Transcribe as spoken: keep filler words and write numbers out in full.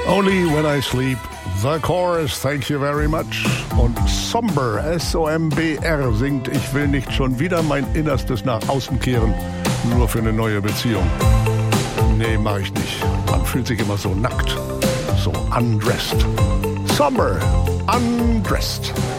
Only When I Sleep, The Chorus, thank you very much. Und Somber, S O M B R, singt: Ich will nicht schon wieder mein Innerstes nach außen kehren, nur für eine neue Beziehung. Nee, mach ich nicht. Man fühlt sich immer so nackt, so undressed. Somber, Undressed.